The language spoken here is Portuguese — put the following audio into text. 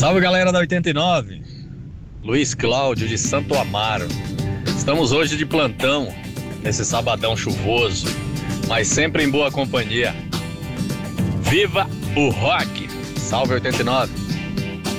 Salve galera da 89, Luiz Cláudio de Santo Amaro. Estamos hoje de plantão, nesse sabadão chuvoso, mas sempre em boa companhia. Viva o rock! Salve 89!